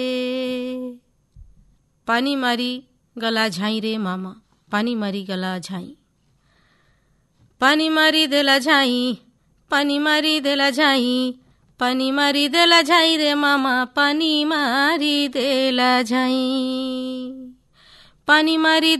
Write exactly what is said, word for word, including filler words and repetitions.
पानी मारी गला झाई रे मामा, पानी मारी गला झाई, पानी मारी देला झाई, पानी मारी देला झाई, पानी मारी देला झाई रे मामा, पानी मारी देला झाई, पानी मारी